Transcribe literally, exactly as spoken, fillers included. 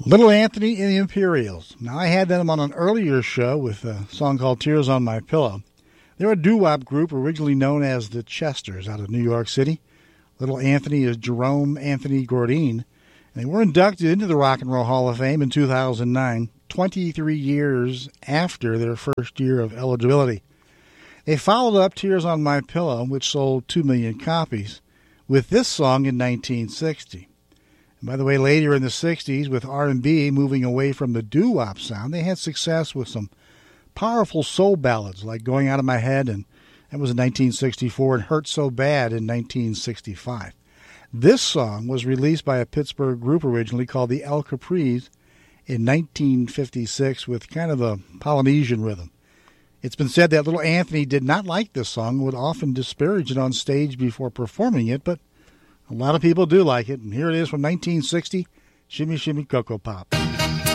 Little Anthony and the Imperials. Now, I had them on an earlier show with a song called Tears on My Pillow. They're a doo-wop group originally known as the Chesters out of New York City. Little Anthony is Jerome Anthony Gourdine. And they were inducted into the Rock and Roll Hall of Fame in two thousand nine, twenty-three years after their first year of eligibility. They followed up Tears on My Pillow, which sold two million copies, with this song in nineteen sixty. And by the way, later in the sixties, with R and B moving away from the doo-wop sound, they had success with some powerful soul ballads like Going Out of My Head, and that was in nineteen sixty-four, and Hurt So Bad in nineteen sixty-five. This song was released by a Pittsburgh group originally called the El Capris in nineteen fifty-six with kind of a Polynesian rhythm. It's been said that Little Anthony did not like this song and would often disparage it on stage before performing it, but a lot of people do like it. And here it is from nineteen sixty, Shimmy Shimmy Cocoa Pop.